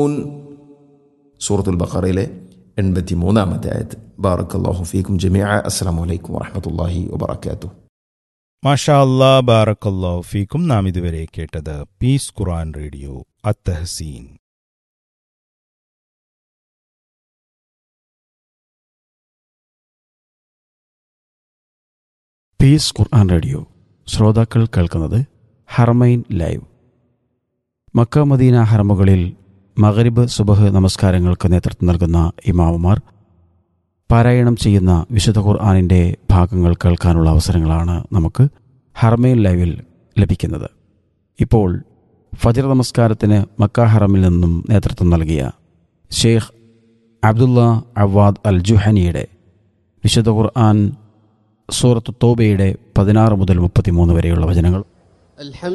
സൂറത്തുൽ ബഖറയിലെ 83-ാമത്തെ ആയത്ത്. ബാറക്കല്ലാഹു ഫീക്കും ജമീഅ. അസ്സലാമു അലൈക്കും വറഹ്മത്തുള്ളാഹി വബറകാതുഹു. മാഷാ അല്ലാ, ബാറക്കല്ലാഹു ഫീക്കും. നാം ഇതുവരെ കേട്ടത് പീസ് ഖുർആൻ റേഡിയോ അത്തഹസീൻ. പീസ് ഖുർആൻ റേഡിയോ ശ്രോതാക്കൾ കേൾക്കുന്നത് ഹറമൈൻ ലൈവ്. മക്ക മദീന ഹറമുകളിൽ മഗ്രിബ് സുബഹ് നമസ്കാരങ്ങൾക്ക് നേതൃത്വം നൽകുന്ന ഇമാമുമാർ പാരായണം ചെയ്യുന്ന വിശുദ്ധ ഖുർആനിൻ്റെ ഭാഗങ്ങൾ കേൾക്കാനുള്ള അവസരങ്ങളാണ് നമുക്ക് ഹറമൈൻ ലൈവിൽ ലഭിക്കുന്നത്. ഇപ്പോൾ ഫജ്ർ നമസ്കാരത്തിന് മക്ക ഹറമിൽ നിന്നും നേതൃത്വം നൽകിയ ഷെയ്ഖ് അബ്ദുള്ള അവാദ് അൽ ജുഹനിയുടെ വിശുദ്ധ ഖുർആൻ സൂറത്ത് തൗബയുടെ 16 മുതൽ 33 വരെയുള്ള വചനങ്ങൾ.